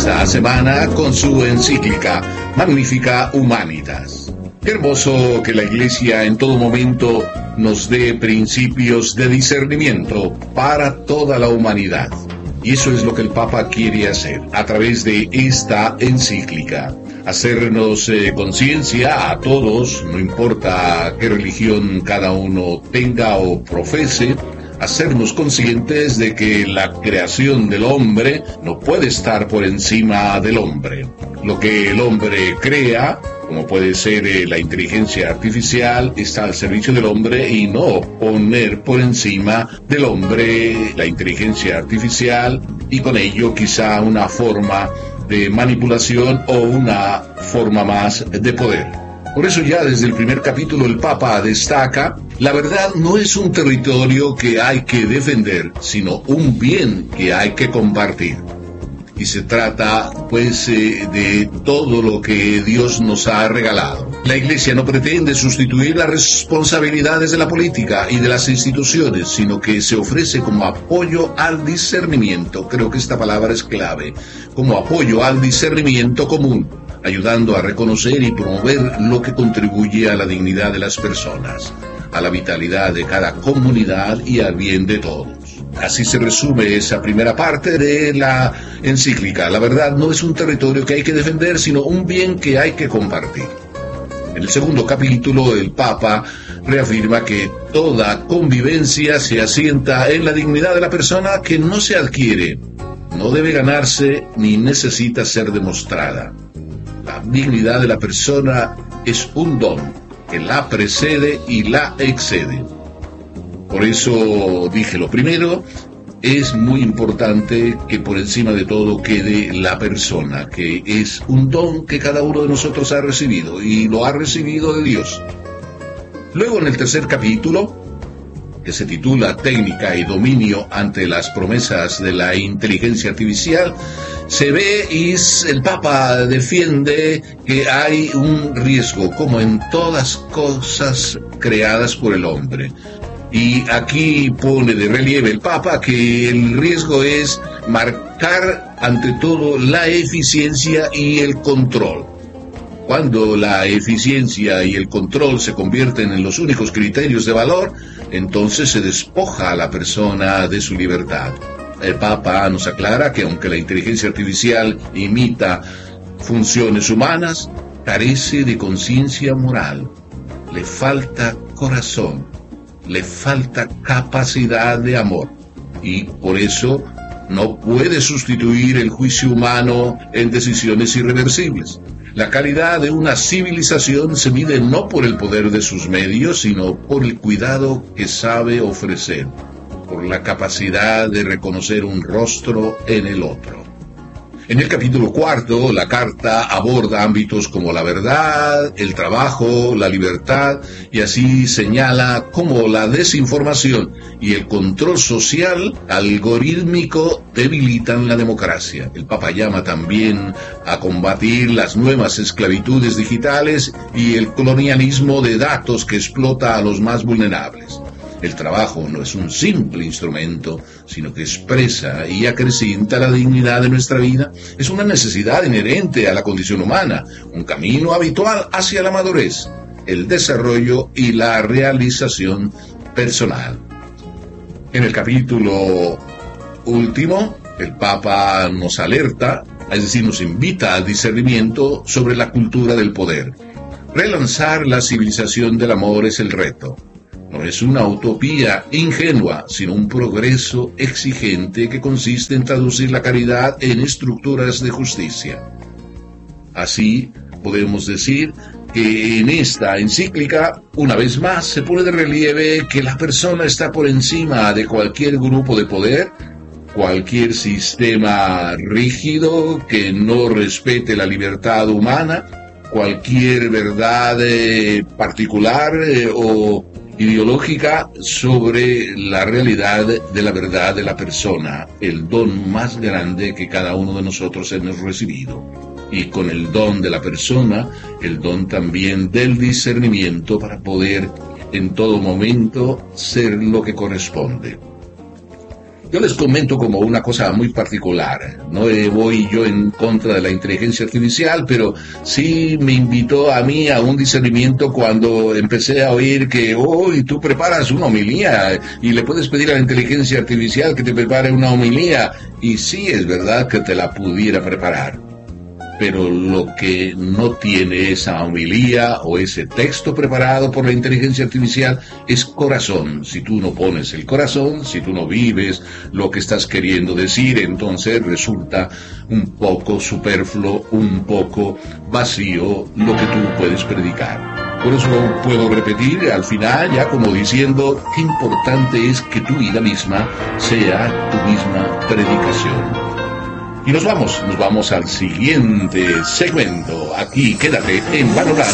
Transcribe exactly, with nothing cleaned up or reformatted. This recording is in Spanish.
esta semana con su encíclica Magnificat Humanitas. Qué hermoso que la Iglesia en todo momento nos dé principios de discernimiento para toda la humanidad. Y eso es lo que el Papa quiere hacer a través de esta encíclica. Hacernos eh, conciencia a todos, no importa qué religión cada uno tenga o profese, hacernos conscientes de que la creación del hombre no puede estar por encima del hombre. Lo que el hombre crea, como puede ser eh, la inteligencia artificial, está al servicio del hombre y no poner por encima del hombre la inteligencia artificial y con ello quizá una forma de manipulación o una forma más de poder. Por eso ya desde el primer capítulo el Papa destaca: la verdad no es un territorio que hay que defender, sino un bien que hay que compartir. Y se trata, pues, eh, de todo lo que Dios nos ha regalado. La Iglesia no pretende sustituir las responsabilidades de la política y de las instituciones, sino que se ofrece como apoyo al discernimiento. Creo que esta palabra es clave. Como apoyo al discernimiento común, ayudando a reconocer y promover lo que contribuye a la dignidad de las personas, a la vitalidad de cada comunidad y al bien de todos. Así se resume esa primera parte de la encíclica. La verdad no es un territorio que hay que defender, sino un bien que hay que compartir. En el segundo capítulo, el Papa reafirma que toda convivencia se asienta en la dignidad de la persona, que no se adquiere, no debe ganarse ni necesita ser demostrada. La dignidad de la persona es un don que la precede y la excede. Por eso dije lo primero, es muy importante que por encima de todo quede la persona, que es un don que cada uno de nosotros ha recibido y lo ha recibido de Dios. Luego en el tercer capítulo, que se titula Técnica y dominio ante las promesas de la inteligencia artificial, se ve y el Papa defiende que hay un riesgo, como en todas cosas creadas por el hombre. Y aquí pone de relieve el Papa que el riesgo es marcar ante todo la eficiencia y el control. Cuando la eficiencia y el control se convierten en los únicos criterios de valor, entonces se despoja a la persona de su libertad. El Papa nos aclara que aunque la inteligencia artificial imita funciones humanas, carece de conciencia moral, le falta corazón, le falta capacidad de amor, y por eso no puede sustituir el juicio humano en decisiones irreversibles. La calidad de una civilización se mide no por el poder de sus medios, sino por el cuidado que sabe ofrecer, por la capacidad de reconocer un rostro en el otro. En el capítulo cuarto, la carta aborda ámbitos como la verdad, el trabajo, la libertad, y así señala cómo la desinformación y el control social algorítmico debilitan la democracia. El Papa llama también a combatir las nuevas esclavitudes digitales y el colonialismo de datos que explota a los más vulnerables. El trabajo no es un simple instrumento, sino que expresa y acrecienta la dignidad de nuestra vida. Es una necesidad inherente a la condición humana, un camino habitual hacia la madurez, el desarrollo y la realización personal. En el capítulo último, el Papa nos alerta, es decir, nos invita al discernimiento sobre la cultura del poder. Relanzar la civilización del amor es el reto. No es una utopía ingenua, sino un progreso exigente que consiste en traducir la caridad en estructuras de justicia. Así, podemos decir que en esta encíclica, una vez más, se pone de relieve que la persona está por encima de cualquier grupo de poder, cualquier sistema rígido que no respete la libertad humana, cualquier verdad eh, particular eh, o ideológica sobre la realidad de la verdad de la persona, el don más grande que cada uno de nosotros hemos recibido. Y con el don de la persona, el don también del discernimiento para poder en todo momento ser lo que corresponde. Yo les comento como una cosa muy particular. No eh, voy yo en contra de la inteligencia artificial, pero sí me invitó a mí a un discernimiento cuando empecé a oír que hoy tú preparas una homilía y le puedes pedir a la inteligencia artificial que te prepare una homilía. Y sí es verdad que te la pudiera preparar, pero lo que no tiene esa homilía o ese texto preparado por la inteligencia artificial es corazón. Si tú no pones el corazón, si tú no vives lo que estás queriendo decir, entonces resulta un poco superfluo, un poco vacío lo que tú puedes predicar. Por eso puedo repetir al final ya como diciendo qué importante es que tu vida misma sea tu misma predicación. Y nos vamos, nos vamos al siguiente segmento. Aquí, quédate en Panorama